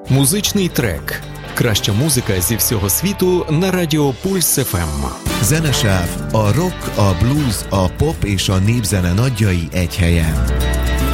Музичний трек. Краща музика зі всього світу на радіо Пульс FM. Zenesáv, a rock, a blues, a pop és a népzene nagyjai egy helyen.